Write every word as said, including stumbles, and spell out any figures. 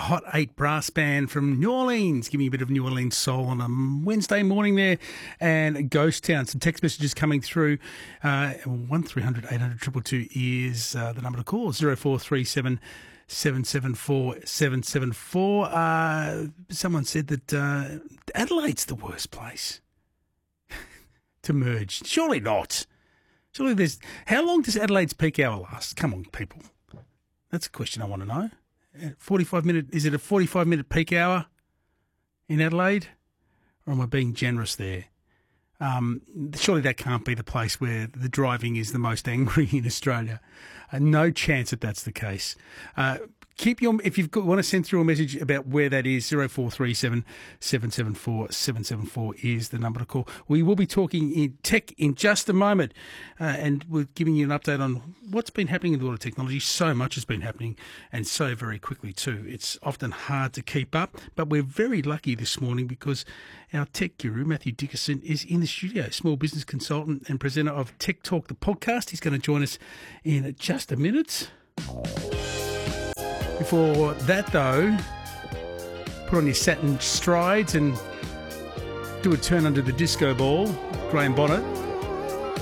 Hot Eight brass band from New Orleans. Give me a bit of New Orleans soul on a Wednesday morning there. And Ghost Town. Some text messages coming through. Uh, one three hundred eight hundred two two two is uh, the number to call. zero four three seven seven seven four seven seven four. Uh, someone said that uh, Adelaide's the worst place to merge. Surely not. Surely there's... How long does Adelaide's peak hour last? Come on, people. That's a question I want to know. forty-five minute, is it a forty-five minute peak hour in Adelaide? Or am I being generous there? Um, surely that can't be the place where the driving is the most angry in Australia. Uh, no chance that that's the case. Uh, keep your, if you want to send through a message about where that is, zero four three seven seven seven four seven seven four is the number to call. We will be talking in tech in just a moment, uh, and we're giving you an update on what's been happening in the world of technology. So much has been happening, and so very quickly too. It's often hard to keep up, but we're very lucky this morning because our tech guru, Matthew Dickerson, is in the studio, small business consultant and presenter of Tech Talk, the podcast. He's going to join us in just a minute. Before that, though, put on your satin strides and do a turn under the disco ball, Graham Bonnet.